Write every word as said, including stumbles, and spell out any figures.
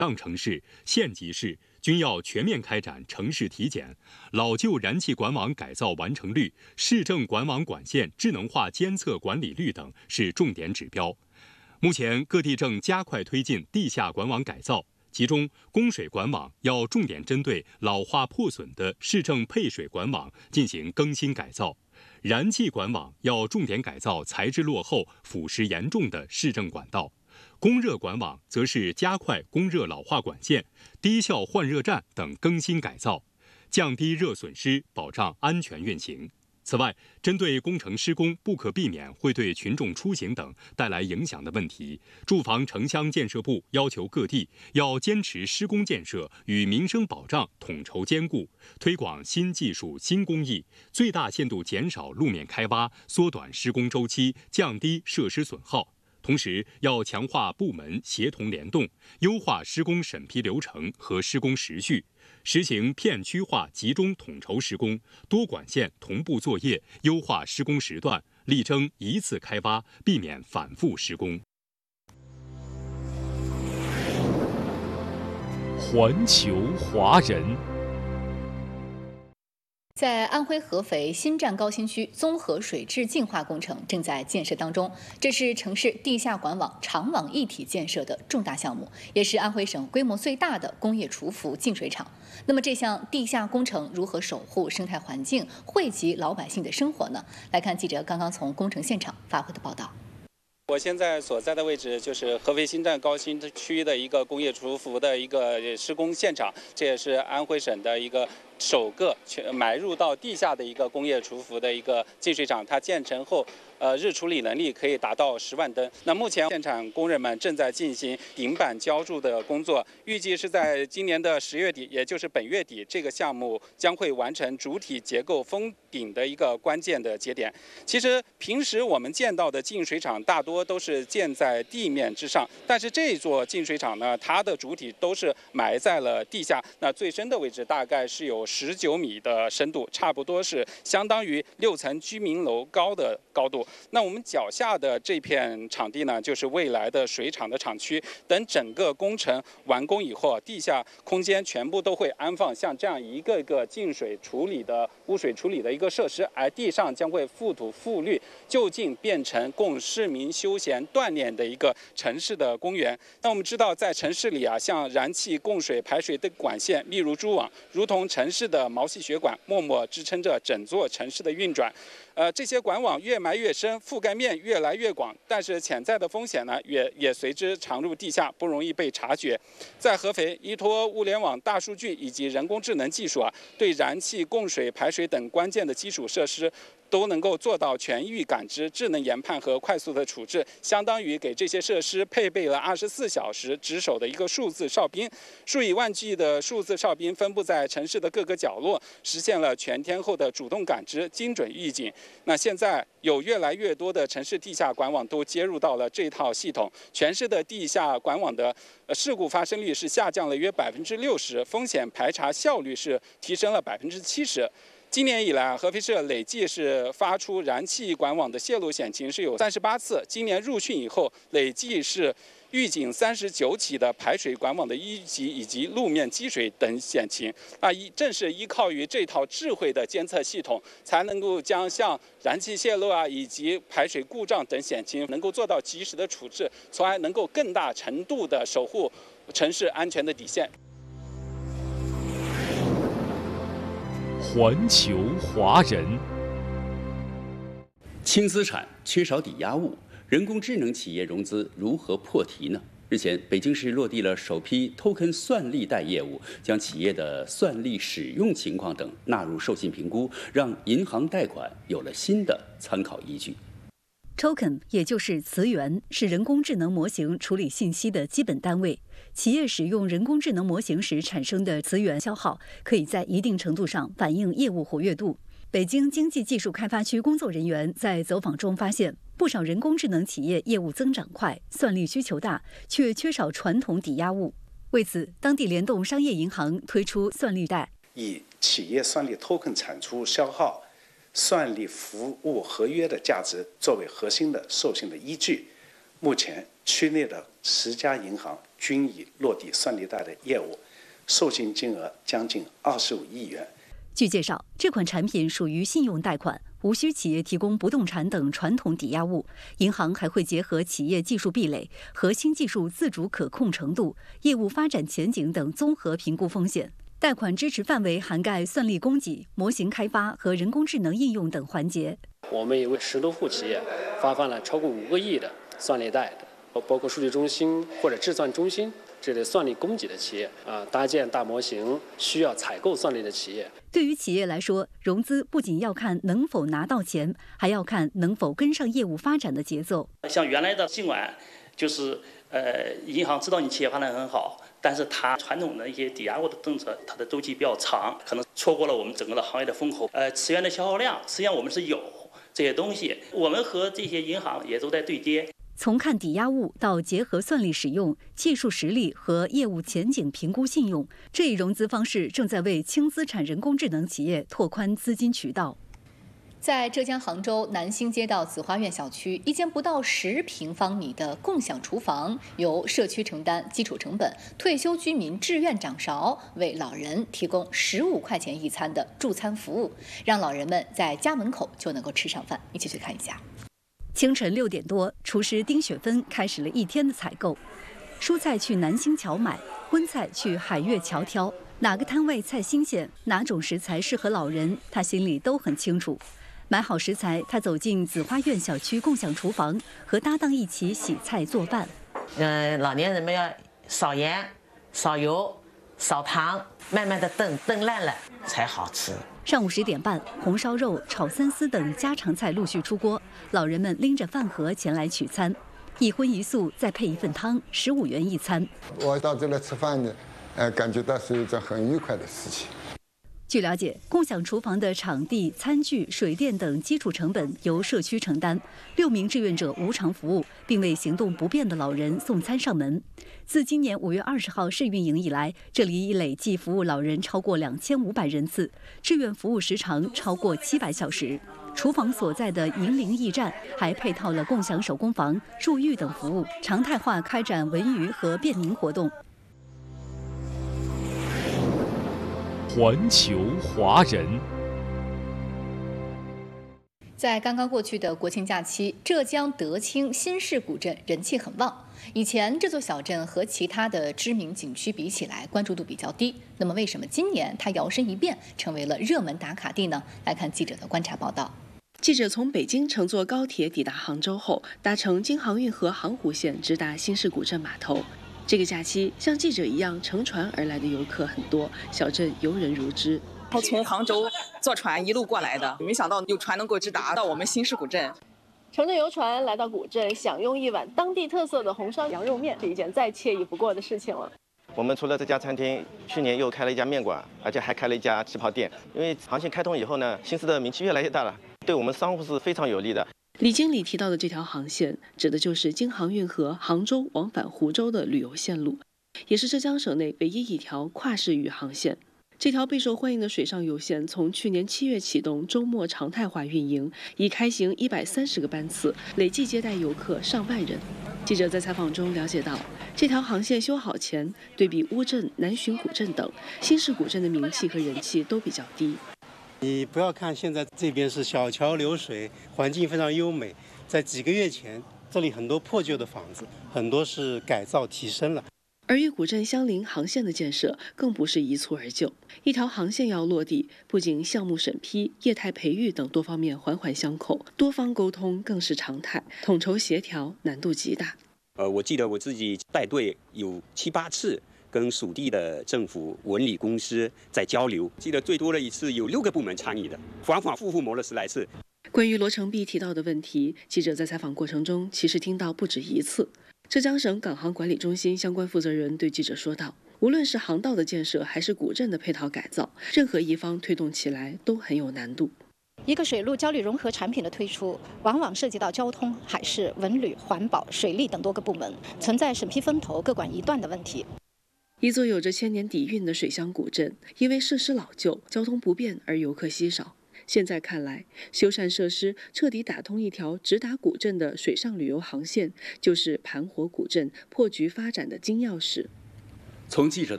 档城市、县级市均要全面开展城市体检，老旧燃气管网改造完成率、市政管网管线智能化监测管理率等是重点指标。目前，各地正加快推进地下管网改造。其中，供水管网要重点针对老化破损的市政配水管网进行更新改造；燃气管网要重点改造材质落后、腐蚀严重的市政管道；供热管网则是加快供热老化管线、低效换热站等更新改造，降低热损失，保障安全运行。此外，针对工程施工不可避免会对群众出行等带来影响的问题，住房城乡建设部要求各地要坚持施工建设与民生保障统筹兼顾，推广新技术新工艺，最大限度减少路面开挖，缩短施工周期，降低设施损耗。同时，要强化部门协同联动，优化施工审批流程和施工时序，实行片区化集中统筹施工，多管线同步作业，优化施工时段，力争一次开挖，避免反复施工。 环球华人。 在安徽合肥新站高新区综合水质净化工程正在建设当中，这是城市地下管网长网一体建设的重大项目，也是安徽省规模最大的工业厨服净水厂。那么这项地下工程如何守护生态环境、惠及老百姓的生活呢？来看记者刚刚从工程现场发回的报道。 我现在所在的位置就是合肥新站高新区的一个工业厨服的一个施工现场，这也是安徽省的一个首个全埋入到地下的一个工业厨服的一个净水厂。它建成后，呃，日处理能力可以达到十万吨。那目前现场工人们正在进行顶板浇筑的工作，预计是在今年的十月底，也就是本月底，这个项目将会完成主体结构封顶的一个关键的节点。其实平时我们见到的净水厂大多都是建在地面之上，但是这座净水厂呢，它的主体都是埋在了地下。那最深的位置大概是有十九米的深度，差不多是相当于六层居民楼高的高度。那我们脚下的这片场地呢，就是未来的水厂的厂区。等整个工程完工以后，地下空间全部都会安放像这样一个个净水处理的污水处理的一个设施，而地上将会覆土覆绿，就近变成供市民休闲锻炼的一个城市的公园。那我们知道，在城市里啊，像燃气、供水、排水的管线密如蛛网，如同城市的毛细血管，默默支撑着整座城市的运转。呃，这些管网越埋越深，覆盖面越来越广，但是潜在的风险呢，也也随之藏入地下，不容易被察觉。在合肥，依托物联网、大数据以及人工智能技术啊，对燃气、供水、排水等关键的基础设施都能够做到全域感知、智能研判和快速的处置，相当于给这些设施配备了二十四小时值守的一个数字哨兵。数以万计的数字哨兵分布在城市的各个角落，实现了全天候的主动感知、精准预警。那现在有越来越多的城市地下管网都接入到了这套系统，全市的地下管网的事故发生率是下降了约百分之六十，风险排查效率是提升了百分之七十。今年以来，合肥市累计是发出燃气管网的泄漏险情是有三十八次。今年入汛以后，累计是预警三十九起的排水管网的一级以及路面积水等险情。啊，依正是依靠于这套智慧的监测系统，才能够将像燃气泄漏啊以及排水故障等险情能够做到及时的处置，从而能够更大程度的守护城市安全的底线。 环球华人。 轻资产缺少抵押物，人工智能企业融资如何破题呢？日前，北京市落地了首批 Token 算力贷业务，将企业的算力使用情况等纳入授信评估，让银行贷款有了新的参考依据。 Token 也就是词源，是人工智能模型处理信息的基本单位。企业使用人工智能模型时产生的词源消耗，可以在一定程度上反映业务活跃度。北京经济技术开发区工作人员在走访中发现，不少人工智能企业业务增长快，算力需求大，却缺少传统抵押物。为此，当地联动商业银行推出算力贷， 以企业算力 Token 产出消耗、算力服务合约的价值作为核心的授信的依据。目前，区内的十家银行均已落地算力贷的业务，授信金额将近二十五亿元。 据介绍，这款产品属于信用贷款，无需企业提供不动产等传统抵押物，银行还会结合企业技术壁垒、核心技术自主可控程度、业务发展前景等综合评估风险。贷款支持范围涵盖算力供给、模型开发和人工智能应用等环节。 我们也为十多户企业发放了超过五个亿的算力贷的，包括数据中心或者智算中心这类算力供给的企业啊，搭建大模型需要采购算力的企业。 对于企业来说，融资不仅要看能否拿到钱，还要看能否跟上业务发展的节奏。 像原来的尽管就是呃，银行知道你企业发展很好，但是它传统的一些抵押物的政策，它的周期比较长，可能错过了我们整个的行业的风口。呃，磁源的消耗量，实际上我们是有这些东西，我们和这些银行也都在对接。 从看抵押物到结合算力使用、技术实力和业务前景评估信用，这一融资方式正在为轻资产人工智能企业拓宽资金渠道。 在浙江杭州南星街道紫花苑小区，一间不到十平方米的共享厨房，由社区承担基础成本，退休居民自愿掌勺，为老人提供十五块钱一餐的助餐服务，让老人们在家门口就能够吃上饭。一起去看一下。 清晨六点多，厨师丁雪芬开始了一天的采购。蔬菜去南星桥买，荤菜去海悦桥挑。哪个摊位菜新鲜，哪种食材适合老人，他心里都很清楚。买好食材，他走进紫花苑小区共享厨房，和搭档一起洗菜做饭。 嗯，老年人们要少盐、少油、少糖，慢慢的炖，炖烂了才好吃。 上午十点半，红烧肉、炒三丝等家常菜陆续出锅，老人们拎着饭盒前来取餐，一荤一素，再配一份汤，十五元一餐。 我到这来吃饭呢，呃，感觉到是一件很愉快的事情。 据了解，共享厨房的场地、餐具、水电等基础成本由社区承担，六名志愿者无偿服务，并为行动不便的老人送餐上门。自今年五月二十号试运营以来，这里已累计服务老人超过两千五百人次，志愿服务时长超过七百小时。厨房所在的银陵驿站还配套了共享手工房、助浴等服务，常态化开展文娱和便民活动。 环球华人。 在刚刚过去的国庆假期，浙江德清新市古镇人气很旺。以前这座小镇和其他的知名景区比起来，关注度比较低。那么为什么今年它摇身一变成为了热门打卡地呢？来看记者的观察报道。 记者从北京乘坐高铁抵达杭州后，搭乘京杭运河杭湖线直达新市古镇码头。这个假期，像记者一样乘船而来的游客很多，小镇游人如织。 我从杭州坐船一路过来的，没想到有船能够直达到我们新市古镇。 乘着游船来到古镇，享用一碗当地特色的红烧羊肉面，是一件再惬意不过的事情了。 我们除了这家餐厅，去年又开了一家面馆，而且还开了一家旗袍店。因为航线开通以后呢，新市的名气越来越大了，对我们商户是非常有利的。 李经理提到的这条航线，指的就是京杭运河杭州往返湖州的旅游线路，也是浙江省内唯一一条跨市域航线。这条备受欢迎的水上游线从去年七月启动，周末常态化运营，已开行一百三十个班次，累计接待游客上万人。记者在采访中了解到，这条航线修好前，对比乌镇、南浔古镇等，新市古镇的名气和人气都比较低。 你不要看现在这边是小桥流水，环境非常优美，在几个月前，这里很多破旧的房子，很多是改造提升了。 而与古镇相邻航线的建设更不是一蹴而就，一条航线要落地，不仅项目审批、业态培育等多方面环环相扣，多方沟通更是常态，统筹协调难度极大。 呃，我记得我自己带队有七八次。跟属地的政府文旅公司在交流，记得最多的一次有六个部门参与的，反反复复磨了十来次。 关于罗成璧提到的问题，记者在采访过程中其实听到不止一次。浙江省港航管理中心相关负责人对记者说道，无论是航道的建设还是古镇的配套改造，任何一方推动起来都很有难度。 一个水陆交旅融合产品的推出，往往涉及到交通、海事、文旅、环保、水利等多个部门，存在审批分头各管一段的问题。 一座有着千年底蕴的水乡古镇，因为设施老旧、交通不便而游客稀少。 现在看来，修缮设施彻底打通一条直达古镇的水上旅游航线，就是盘活古镇破局发展的金钥匙。 从记者的